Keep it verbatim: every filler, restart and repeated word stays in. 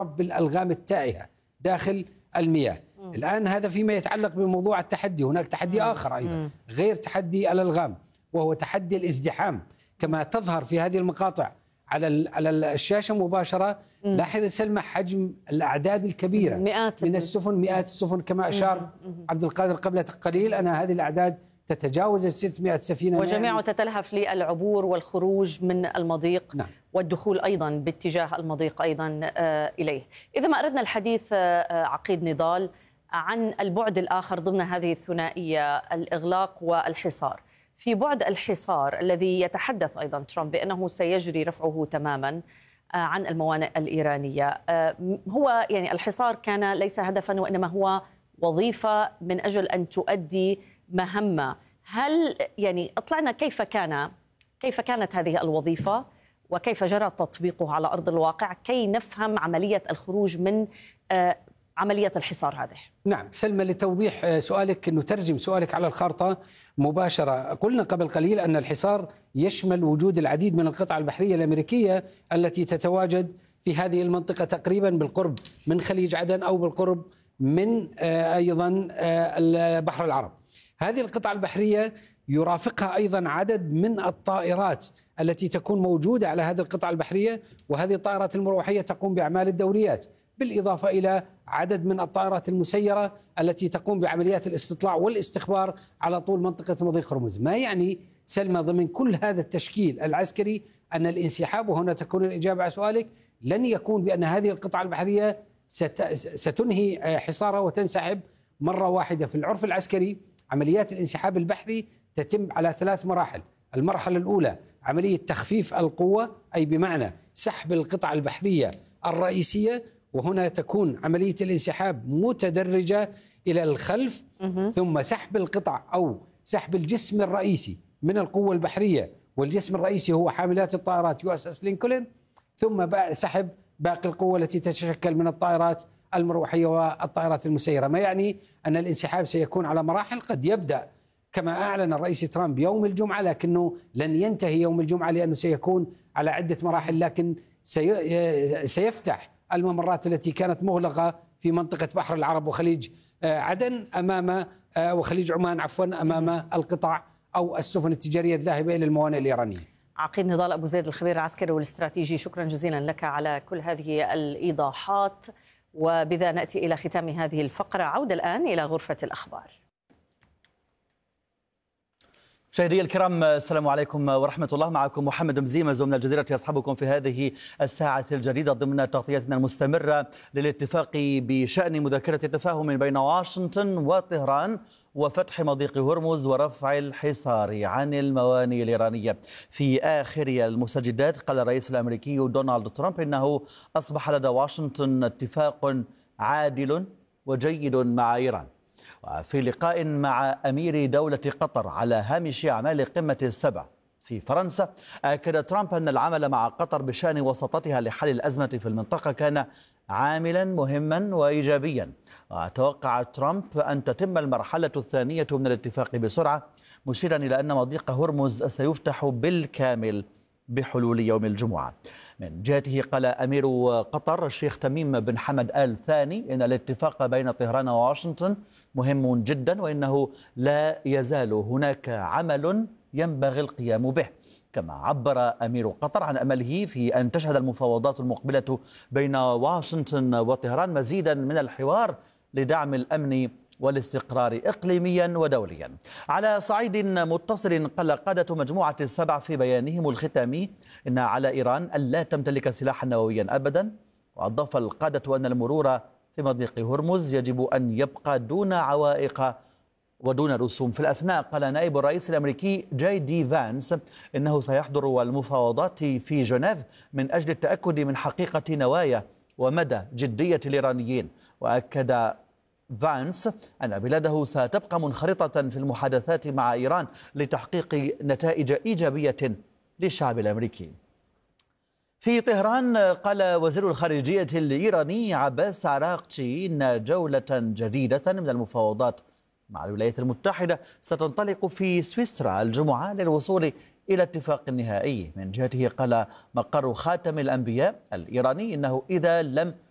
الضرب بالألغام التائهة داخل المياه. مم. الآن هذا فيما يتعلق بموضوع التحدي. هناك تحدي مم. آخر أيضا مم. غير تحدي الألغام، وهو تحدي الازدحام كما تظهر في هذه المقاطع على على الشاشة مباشرة. مم. لاحظ سلمى حجم الأعداد الكبيرة مئات من السفن، مئات السفن كما أشار مم. عبد القادر قبل قليل أن هذه الأعداد تتجاوز ستمئة سفينة، وجميعها تتلهف للعبور والخروج من المضيق. نعم. والدخول أيضا باتجاه المضيق أيضا إليه. إذا ما أردنا الحديث عقيد نضال عن البعد الآخر ضمن هذه الثنائية، الإغلاق والحصار، في بعد الحصار الذي يتحدث أيضا ترامب بأنه سيجري رفعه تماما عن الموانئ الإيرانية، هو يعني الحصار كان ليس هدفا وإنما هو وظيفة من أجل أن تؤدي مهمة. هل يعني أطلعنا كيف كان كيف كانت هذه الوظيفة وكيف جرى تطبيقه على أرض الواقع كي نفهم عملية الخروج من آه عملية الحصار هذه؟ نعم سلمى، لتوضيح سؤالك، نترجم سؤالك على الخارطة مباشرة. قلنا قبل قليل أن الحصار يشمل وجود العديد من القطع البحرية الأمريكية التي تتواجد في هذه المنطقة تقريبا بالقرب من خليج عدن أو بالقرب من آه أيضا آه بحر العرب. هذه القطع البحرية يرافقها أيضا عدد من الطائرات التي تكون موجودة على هذه القطع البحرية، وهذه الطائرات المروحية تقوم بأعمال الدوريات، بالإضافة إلى عدد من الطائرات المسيرة التي تقوم بعمليات الاستطلاع والاستخبار على طول منطقة مضيق هرمز. ما يعني سلمى ضمن كل هذا التشكيل العسكري أن الانسحاب، وهنا تكون الإجابة على سؤالك، لن يكون بأن هذه القطع البحرية ستنهي حصارها وتنسحب مرة واحدة. في العرف العسكري عمليات الانسحاب البحري تتم على ثلاث مراحل. المرحلة الأولى عملية تخفيف القوة، أي بمعنى سحب القطع البحرية الرئيسية، وهنا تكون عملية الانسحاب متدرجة إلى الخلف، ثم سحب القطع أو سحب الجسم الرئيسي من القوة البحرية، والجسم الرئيسي هو حاملات الطائرات يو اس اس لينكولن، ثم سحب باقي القوة التي تتشكل من الطائرات المروحية والطائرات المسيرة. ما يعني أن الانسحاب سيكون على مراحل، قد يبدأ كما أعلن الرئيس ترامب يوم الجمعة، لكنه لن ينتهي يوم الجمعة لأنه سيكون على عدة مراحل، لكن سيفتح الممرات التي كانت مغلقة في منطقة بحر العرب وخليج عدن أمام وخليج عمان عفوا أمام القطع أو السفن التجارية الذاهبة إلى الموانئ الإيرانية. عقيد نضال أبو زيد الخبير العسكري والاستراتيجي، شكرا جزيلا لك على كل هذه الإيضاحات. وبذا نأتي إلى ختام هذه الفقرة. عودة الآن إلى غرفة الأخبار. مشاهدي الكرام، السلام عليكم ورحمة الله. معكم محمد مزيمز ومن الجزيرة يصحبكم في هذه الساعة الجديدة ضمن تغطيتنا المستمرة للاتفاق بشأن مذكرة التفاهم بين واشنطن وطهران وفتح مضيق هرمز ورفع الحصار عن الموانئ الإيرانية. في آخر المستجدات قال الرئيس الأمريكي دونالد ترامب إنه أصبح لدى واشنطن اتفاق عادل وجيد مع إيران. وفي لقاء مع أمير دولة قطر على هامش أعمال قمة السبع في فرنسا، أكد ترامب أن العمل مع قطر بشأن وساطتها لحل الأزمة في المنطقة كان عاملا مهما وإيجابيا. وتوقع ترامب أن تتم المرحلة الثانية من الاتفاق بسرعة، مشيرا إلى أن مضيق هرمز سيفتح بالكامل بحلول يوم الجمعة. من جهته قال أمير قطر الشيخ تميم بن حمد آل ثاني إن الاتفاق بين طهران وواشنطن مهم جدا، وإنه لا يزال هناك عمل ينبغي القيام به. كما عبر أمير قطر عن أمله في أن تشهد المفاوضات المقبلة بين واشنطن وطهران مزيدا من الحوار لدعم الأمن والاستقرار إقليميا ودوليا. على صعيد متصل قال قادة مجموعة السبع في بيانهم الختامي إن على إيران ألا تمتلك سلاحا نوويا أبدا. وأضاف القادة أن المرور في مضيق هرمز يجب أن يبقى دون عوائق ودون رسوم. في الأثناء قال نائب الرئيس الأمريكي جاي دي فانس إنه سيحضر المفاوضات في جنيف من أجل التأكد من حقيقة نوايا ومدى جدية الإيرانيين. وأكد فانس أن بلاده ستبقى منخرطة في المحادثات مع إيران لتحقيق نتائج إيجابية للشعب الأمريكي. في طهران قال وزير الخارجية الإيراني عباس عراقچي إن جولة جديدة من المفاوضات مع الولايات المتحدة ستنطلق في سويسرا الجمعة للوصول إلى اتفاق نهائي. من جهته قال مقر خاتم الأنبياء الإيراني إنه إذا لم